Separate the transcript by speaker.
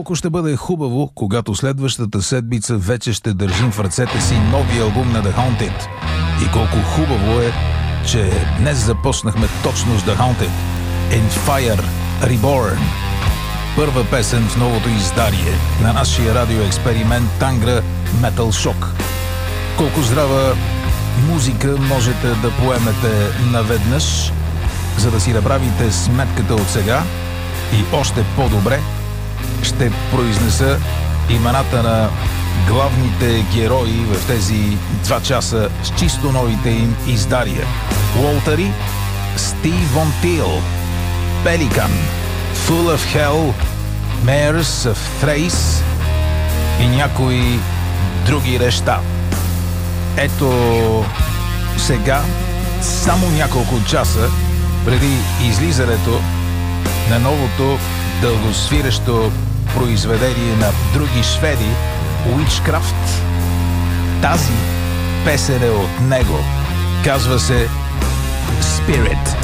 Speaker 1: Колко ще бъде хубаво, когато следващата седмица вече ще държим в ръцете си новия албум на The Haunted. И колко хубаво е, че днес започнахме точно с The Haunted. In Fire Reborn. Първа песен в новото издание на нашия радиоексперимент Тангра Metal Shock. Колко здрава музика можете да поемете наведнъж, за да си направите сметката от сега, и още по-добре ще произнеса имената на главните герои в тези 2 часа с чисто новите им издания. Уолтери, Стив Вон Тил, Pelican, Full of Hell, Mares of Thrace и някои други неща. Ето сега, само няколко часа преди излизането на новото дългосвирещо произведение на други шведи, Witchcraft, тази песен е от него. Казва се Spirit.